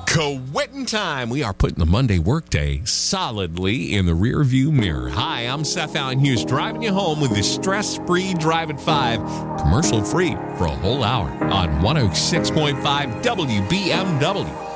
Quitting time. We are putting the Monday workday solidly in the rearview mirror. Hi, I'm Seth Allen Hughes, driving you home with the stress-free Drive at 5, commercial-free for a whole hour on 106.5 WBMW.